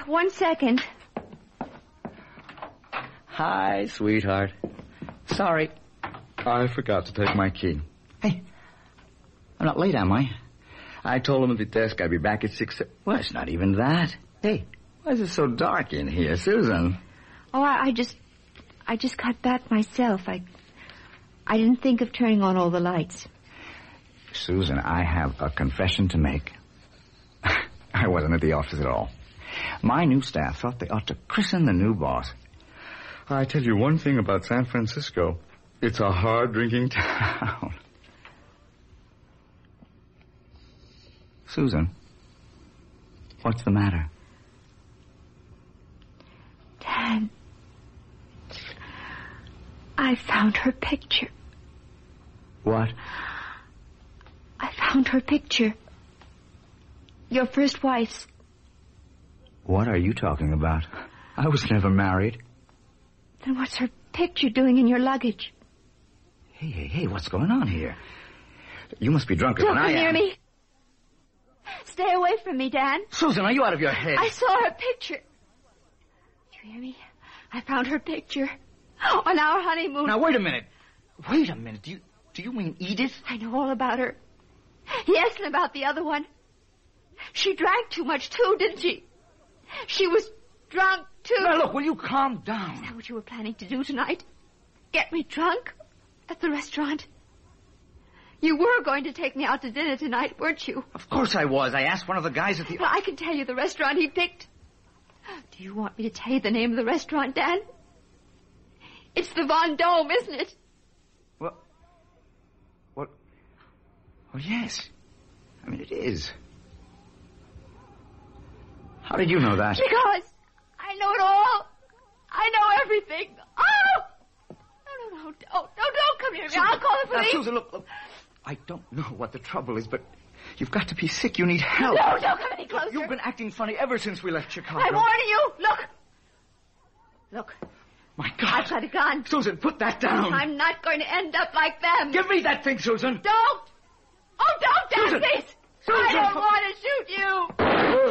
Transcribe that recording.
1 second. Hi, sweetheart. Sorry, I forgot to take my key. Hey, I'm not late, am I? I told him at the desk I'd be back at 6. Well, it's not even that. Hey, why is it so dark in here, Susan? Oh, I just got back myself. I didn't think of turning on all the lights. Susan, I have a confession to make. I wasn't at the office at all. My new staff thought they ought to christen the new boss. I tell you one thing about San Francisco. It's a hard-drinking town. Susan, what's the matter? Dad, I found her picture. What? I found her picture. Your first wife's. What are you talking about? I was never married. Then what's her picture doing in your luggage? Hey, what's going on here? You must be drunker than I am. Don't come near me. Stay away from me, Dan. Susan, are you out of your head? I saw her picture. Do you hear me? I found her picture on our honeymoon. Now, wait a minute. Wait a minute. Do you mean Edith? I know all about her. Yes, and about the other one. She drank too much, too, didn't she? She was drunk, too. Now, look, will you calm down? Is that what you were planning to do tonight? Get me drunk at the restaurant? You were going to take me out to dinner tonight, weren't you? Of course I was. I asked one of the guys at the... Well, I can tell you the restaurant he picked. Do you want me to tell you the name of the restaurant, Dan? It's the Vendome, isn't it? What? Well, yes. I mean, it is. How did you know that? Because I know it all. I know everything. Oh! No, don't come near me. Susan, I'll call the police. Now, Susan, look. I don't know what the trouble is, but you've got to be sick. You need help. No, don't come any closer. You've been acting funny ever since we left Chicago. I'm warning you. Look. My God. I've got a gun. Susan, put that down. I'm not going to end up like them. Give me that thing, Susan. Don't. Oh, don't, Dan, Susan. please. Susan. I don't want to shoot you.